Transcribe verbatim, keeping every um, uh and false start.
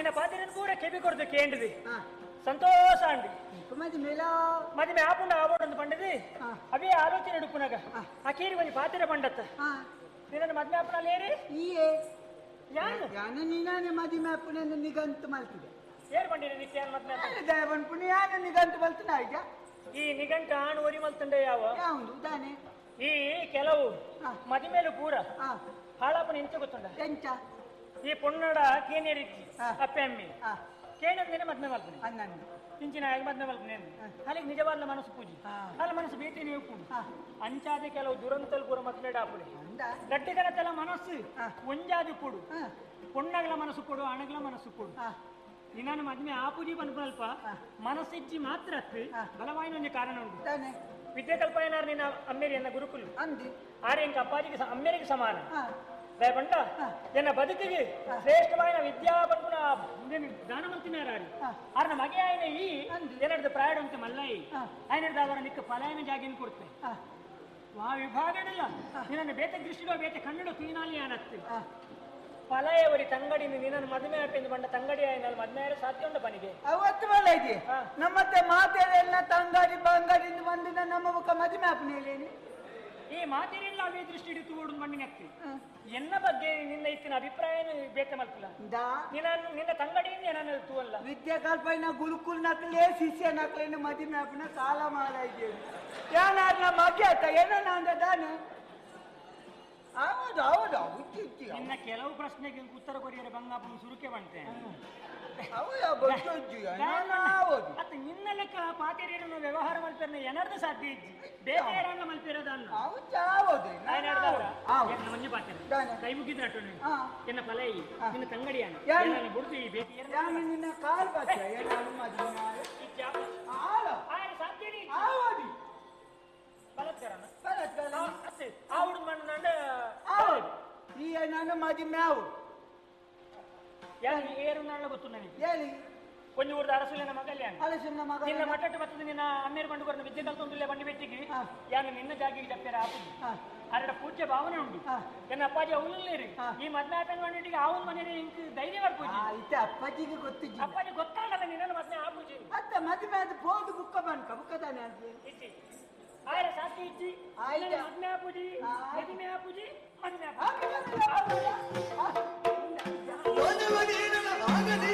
ನಿನ್ನ ಪಾತಿರನ್ನು ಕೂಡ ಕೆಬಿ ಕೊಡ್ದು ಕೇಂದ್ರಿ ಸಂತೋಷ ಅಂಡಿ ಮದಿ ಮೇಲ ಮದಿ ಮೇ ಆಪುಂಡ ಆಬೋಡೊಂದು ಪಂಡದಿ ಅವೇ ಆಲೋಚನೆ ಡುಪ್ಪುನಾಗ ಆ ಕೀರಿ ಒಂದು ಪಾತಿರ ಪಂಡತ್ತ ನಿನ್ನ ಮದ್ಮೆ ಆಪುನಲ್ಲಿ ಈಯೇ ಯಾನು ಯಾನ ನೀನಾನೆ ಮದಿ ಮ್ಯಾಪುನೆಂದು ನಿಗಂತು ಮಲ್ತಿದೆ ಏನ್ ಬಂದಿರಿ ನಿಕ್ಕೆ ಯಾನ್ ಮದ್ಮೆ ದಯವನ್ ಪುಣ್ಯ ಯಾನ ನಿಗಂತು ಮಲ್ತನ ಈಗ ಈ ನಿಗಂಟ ಆಣು ಒರಿ ಮಲ್ತಂಡೆ ಯಾವ ಯಾವುದು ದಾನೆ ಈ ಕೆಲವು ಮದಿಮೇಲು ಪೂರ ಹಾ ಹಾಳಪ್ಪನ ಎಂಚ ಗೊತ್ತುಂಡ ಎಂಚ ಈ ಪೊನ್ನಡ ಕೇನೇರಿಕ್ಕಿ ಅಪ್ಪೆ ಅಮ್ಮಿ ಕೇನದ ನಿನ್ನ ಮದ್ಮೆ ಮಲ್ತನೆ ಅನ್ನನ್ನು ಪಿಂಚಿನ ಮದ್ಮೆ ಮಲ್ತನೆ ಅಲ್ಲಿಗೆ ನಿಜವಾದ ಮನಸ್ಸು ಪೂಜಿ ಅಲ್ಲ ಮನಸ್ಸು ಬೇಟಿ ನೀವು ಪೂಜಿ ಅಂಚಾದ ಕೆಲವು ದುರಂತಲ್ ಪೂರ ಮದ್ಮೆ ಡಾಪುಡೆ ಗಟ್ಟಿಗನತೆಲ್ಲ ಮನಸ್ಸು ಒಂಜಾದಿ ಕೊಡು ಪೊಣ್ಣಗಳ ಮನಸ್ಸು ಕೊಡು ಅಣಗಳ ಮನಸ್ಸು ಕೊಡು ನಿನ್ನ ಮದ್ಮೆ ಆ ಪೂಜಿ ಬಂದು ಸ್ವಲ್ಪ ಮನಸ್ಸಿಜ್ಜಿ ಮಾತ್ರ ಬಲವಾಯಿನ ಒಂದು ಕಾರಣ ಉಂಟು ವಿದ್ಯೆ ಕಲ್ಪನಾರ್ ನಿನ್ನ ಅಮ್ಮೇರಿಯನ್ನ ಗುರುಕುಲು ಅಂದಿ ಆರ್ಯಂಕ ಅಪ್ಪಾಜಿಗೆ ಅಮ್ಮೇರಿಗೆ ಸಮಾನ ದಯಪಂಡ ಎನ್ನ ಬದುಕಿಗೆ ಶ್ರೇಷ್ಠವಾದ ವಿದ್ಯಾ ಬಂಧುನ ದಾನ ಮಂತಿನಾರಾಡಿ ಆರ್ನ ಮಗೆ ಆಯ್ನ ಈ ಏನಡ್ದು ಪ್ರಾಯಡ್ ಅಂತ ಮಲ್ಲೈ ಆಯ್ನಡ್ದು ಅವರ ನಿಕ್ಕ ಪಲಾಯನ ಜಾಗಿನ ಕೊಡ್ತೆ ಆ ವಿಭಾಗನಲ್ಲ ನಿನ್ನ ಬೇತೆ ದೃಷ್ಟಿలో ಬೇತೆ ಕನ್ನಡ ತುಯಿನಾಲಿ ಆನತ್ತೆ ಪಲಯವರಿ ತಂಗಡಿ ನಿನ್ನ ಮದುವೆ ಆಪೆಂದು ಬಂಡ ತಂಗಡಿ ಆಯ್ನಲ್ಲಿ ಮದ್ಮೆ ಸಾಧ್ಯ ಉಂಡ ಬನಿಗೆ ಅವತ್ತು ಮಲ್ಲ ಇದೆ ನಮ್ಮತ್ತೆ ಮಾತೆಲ್ಲ ತಂಗಡಿ ಬಂಗಡಿಂದ ಬಂದಿನ ನಮ್ಮ ಮುಖ ಮದುವೆ ಆಪನೇಲೇನಿ ಈ ಮಾತಿನಿಂದ ಅವೇ ದೃಷ್ಟಿ ಇಡಿತು ಓಡು ಮಣ್ಣಿನಕ್ಕೆ ಎನ್ನ ಬಗ್ಗೆ ನಿನ್ನ ಇತ್ತಿನ ಅಭಿಪ್ರಾಯ ಬೇತೆ ಮಲ್ಪಿಲ್ಲ ನಿನ್ನ ನಿನ್ನ ತಂಗಡಿಯಿಂದ ಏನನ್ನ ತೂವಲ್ಲ ವಿದ್ಯಾ ಕಲ್ಪನ ಗುರುಕುಲ್ ನಕ್ಲೆ ಶಿಷ್ಯ ನಕ್ಲೇನು ಮದುವೆ ಆಪನ ಕಾಲ ಮಾಲ ಇದ್ದೇನೆ ಯಾನ ಮಗೆ ಆತ ಏನನ್ನ ಅಂದ ದಾನೆ ಹೌದು ಹೌದು ನಿನ್ನ ಕೆಲವು ಪ್ರಶ್ನೆಗೆ ಉತ್ತರ ಕೊರಿಯರ ಬಂಗಾಪನ ಸುರುಕೆ ಬಂತೆ ಅತ್ತ ನಿನ್ನ ಲೆಕ್ಕ ಪಾತೆರಿಯನ್ನು ವ್ಯವಹಾರ ಮಲ್ಪೇರ ಎನರ್ದು ಸಾಧ್ಯ ಇಜ್ಜಿ ಬೇರೆ ಯಾರನ್ನ ಮಲ್ಪಿರೋದನ್ನ ಮಂಜು ಪಾತೆರ ಕೈ ಮುಗಿದ್ರೆ ಅಟ್ಟು ಎನ್ನ ಫಲೈ ನಿನ್ನ ತಂಗಡಿಯಾನ ಬುಡ್ದು ಈ ಬೇಟಿ ನಿನ್ನ ಕಾಲ್ ಸಾಧ್ಯ ಬಲತ್ಕಾರನ ಆ ಹುಡುಗ ಮಣ್ಣಂಡ ಈ ನನ್ನ ಮದಿ ಮ್ಯಾವು ಯಾರು ಏರು ನಾಳೆ ಗೊತ್ತು ನನಗೆ ಹೇಳಿ ಕೊಂಚ ಊರದ ಅರಸುಲಿನ ಮಗಲ್ಯ ಅರಸಿನ ಮಗ ನಿನ್ನ ಮಟ್ಟಟ್ಟು ಬರ್ತದೆ ನಿನ್ನ ಅಮ್ಮೇರು ಬಂಡು ಬರೋದು ವಿದ್ಯೆ ಕಲ್ತೊಂದಿಲ್ಲ ಬಂಡಿ ಬೆಟ್ಟಿಗೆ ಯಾನು ನಿನ್ನ ಜಾಗಿಗೆ ಜಪ್ಪ್ಯಾರ ಆಪುದು ಅರಡ ಪೂಜ್ಯ ಭಾವನೆ ಉಂಟು ಎನ್ನ ಅಪ್ಪಾಜಿ ಅವನಲ್ಲೇರಿ ಈ ಮದ್ಮೆ ಆಪನ್ ಮಾಡಿಟ್ಟಿಗೆ ಅವನ ಮನೇಲಿ ಇಂಕ್ ಧೈರ್ಯ ಬರ್ಪೂಜಿ ಇತ್ತೆ ಅಪ್ಪಾಜಿಗೆ ಗೊತ್ತಿಜ್ಜಿ ಅಪ್ಪಾಜಿ ಗೊತ್ತಾಗಲ್ಲ ನಿನ್ನ ಮದ್ಮೆ ಆಪೂಜಿ ಅತ್ತ ಮದ್ಮೆ ಅದು ಹೋದು ಬುಕ್ಕ ಬಂದ್ಕ ಬುಕ್ಕದಾನೆ ಅಂತ ಇಜ್ಜಿ ಆಯ್ರ ಸಾಕಿ ಇಜ್ಜಿ ಮದ್ಮೆ ಆಪೂಜಿ ಮದ್ಮೆ ಆಪೂಜಿ ಮದ್ಮೆ ಆಪೂಜಿ